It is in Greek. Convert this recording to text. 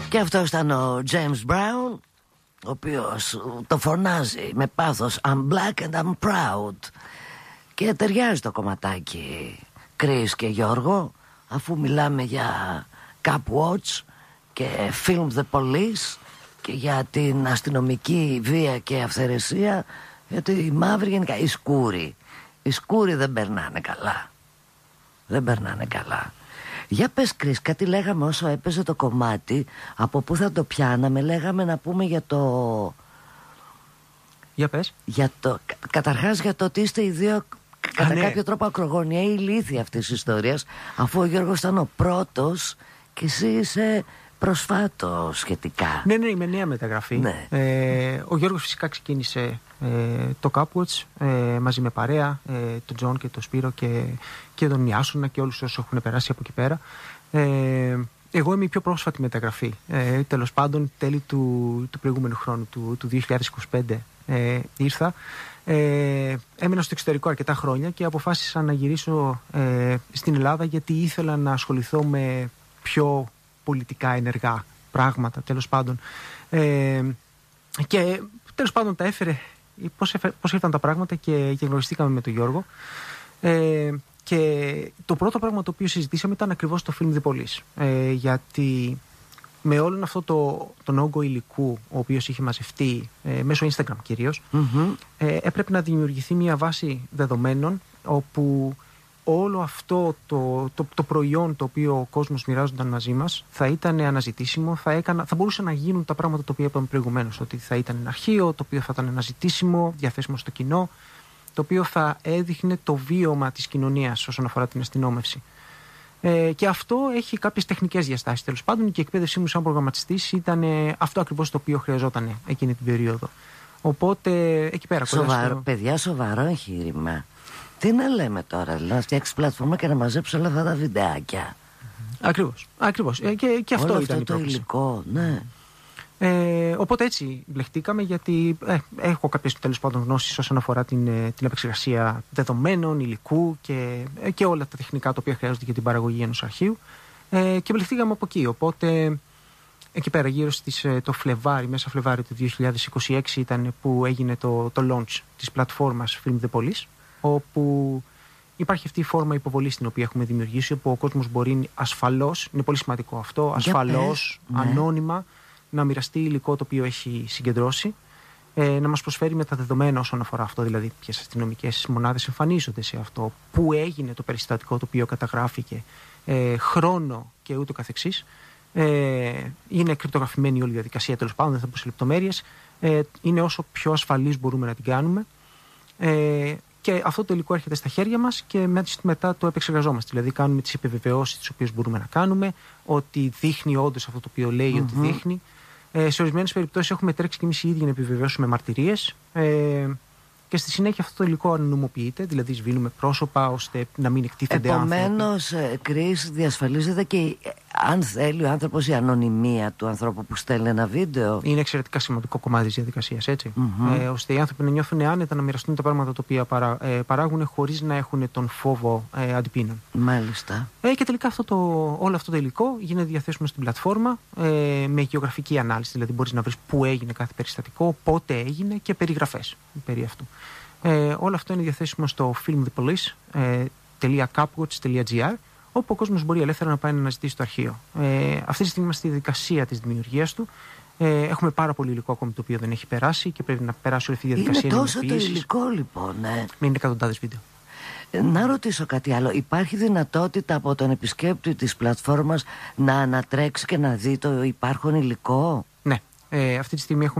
Και αυτό ήταν ο James Brown, ο οποίος το φωνάζει με πάθος I'm black and I'm proud. Και ταιριάζει το κομματάκι, Chris και Γιώργο, αφού μιλάμε για Cop Watch και Film the Police και για την αστυνομική βία και αυθαιρεσία, γιατί οι μαύροι γενικά, οι σκούροι δεν περνάνε καλά. Δεν περνάνε καλά. Για πες, Chris, κάτι λέγαμε όσο έπαιζε το κομμάτι, από πού θα το πιάναμε, λέγαμε να πούμε για το... Για πες. Καταρχάς για το ότι είστε οι δύο κατά κάποιο τρόπο ακρογωνιαίοι ηλίθιοι αυτής της ιστορίας, αφού ο Γιώργος ήταν ο πρώτος και εσύ είσαι προσφάτως σχετικά. Ναι, είμαι νέα μεταγραφή. Ναι. Ο Γιώργος φυσικά ξεκίνησε το Cupwatch μαζί με παρέα, τον Τζον και τον Σπύρο και τον Ιάσονα και όλους όσους έχουν περάσει από εκεί πέρα. Εγώ είμαι η πιο πρόσφατη μεταγραφή. Τέλος πάντων, τέλη του προηγούμενου χρόνου, του 2025 ήρθα. Έμεινα στο εξωτερικό αρκετά χρόνια και αποφάσισα να γυρίσω στην Ελλάδα, γιατί ήθελα να ασχοληθώ με πιο πολιτικά ενεργά πράγματα, τέλος πάντων. Και τέλος πάντων τα έφερε πώς ήρθαν τα πράγματα και γνωριστήκαμε με τον Γιώργο. Και το πρώτο πράγμα το οποίο συζητήσαμε ήταν ακριβώς το Film The Police. Γιατί με όλον αυτό τον όγκο υλικού ο οποίος είχε μαζευτεί μέσω Instagram κυρίως, έπρεπε να δημιουργηθεί μια βάση δεδομένων όπου όλο αυτό το προϊόν το οποίο ο κόσμος μοιράζονταν μαζί μας θα ήταν αναζητήσιμο, θα μπορούσε να γίνουν τα πράγματα τα οποία είπαμε προηγουμένως, ότι θα ήταν ένα αρχείο το οποίο θα ήταν αναζητήσιμο, διαθέσιμο στο κοινό, το οποίο θα έδειχνε το βίωμα της κοινωνίας όσον αφορά την αστυνόμευση. Και αυτό έχει κάποιες τεχνικές διαστάσεις. Τέλος πάντων, και η εκπαίδευσή μου σαν προγραμματιστής ήταν αυτό ακριβώς το οποίο χρειαζόταν εκείνη την περίοδο. Οπότε εκεί πέρα. Παιδιά, σοβαρό εγχείρημα. Τι να λέμε τώρα, δηλαδή, να φτιάξει πλατφόρμα και να μαζέψει όλα αυτά τα βιντεάκια. Ακριβώς. Και αυτό όλο ήταν αυτό το υλικό, ναι. Οπότε έτσι μπλεχτήκαμε, γιατί έχω κάποιες τέλος πάντων γνώσεις όσον αφορά την επεξεργασία δεδομένων, υλικού και όλα τα τεχνικά τα οποία χρειάζονται για την παραγωγή ενός αρχείου, και μπλεχτήκαμε από εκεί. Οπότε εκεί πέρα γύρω το Φλεβάρι, μέσα Φλεβάρι του 2026 ήταν που έγινε το launch της πλατφόρμας Film The Police, όπου υπάρχει αυτή η φόρμα υποβολής την οποία έχουμε δημιουργήσει, όπου ο κόσμος μπορεί ασφαλώς, είναι πολύ σημαντικό αυτό, ασφαλώς, ανώνυμα, να μοιραστεί υλικό το οποίο έχει συγκεντρώσει, να μας προσφέρει με τα δεδομένα όσον αφορά αυτό, δηλαδή ποιες αστυνομικές μονάδες εμφανίζονται σε αυτό, πού έγινε το περιστατικό το οποίο καταγράφηκε, χρόνο και ούτω καθεξής. Είναι κρυπτογραφημένη όλη η διαδικασία, τέλος πάντων, δεν θα πω σε λεπτομέρειες. Είναι όσο πιο ασφαλής μπορούμε να την κάνουμε. Και αυτό το υλικό έρχεται στα χέρια μας και μετά το επεξεργαζόμαστε. Δηλαδή, κάνουμε τις επιβεβαιώσεις τις οποίες μπορούμε να κάνουμε, ότι δείχνει όντως αυτό το οποίο λέει ότι δείχνει. Σε ορισμένες περιπτώσεις έχουμε τρέξει και εμείς οι ίδιοι να επιβεβαιώσουμε μαρτυρίες. Και στη συνέχεια αυτό το υλικό ανωνυμοποιείται, δηλαδή σβήνουμε πρόσωπα ώστε να μην εκτίθενται άνθρωποι. Επομένως, Chris, διασφαλίζεται και αν θέλει ο άνθρωπος η ανωνυμία του ανθρώπου που στέλνει ένα βίντεο. Είναι εξαιρετικά σημαντικό κομμάτι της διαδικασίας, έτσι. Ώστε οι άνθρωποι να νιώθουν άνετα να μοιραστούν τα πράγματα τα οποία παράγουν χωρίς να έχουν τον φόβο αντιπίνων. Μάλιστα. Και τελικά όλο αυτό το υλικό γίνεται διαθέσιμο στην πλατφόρμα με γεωγραφική ανάλυση. Δηλαδή μπορείς να βρεις πού έγινε κάθε περιστατικό, πότε έγινε και περιγραφές περί αυτού. Όλο αυτό είναι διαθέσιμο στο filmthepolice.capwatch.gr, όπου ο κόσμος μπορεί ελεύθερα να πάει να αναζητήσει το αρχείο. Αυτή τη στιγμή είμαστε στη διαδικασία της δημιουργίας του. Έχουμε πάρα πολύ υλικό ακόμη το οποίο δεν έχει περάσει και πρέπει να περάσει όλη αυτή η διαδικασία. Είναι τόσο το υλικό, λοιπόν. Είναι εκατοντάδες βίντεο. Να ρωτήσω κάτι άλλο. Υπάρχει δυνατότητα από τον επισκέπτη της πλατφόρμας να ανατρέξει και να δει το υπάρχον υλικό? Ναι. Αυτή τη στιγμή έχουμε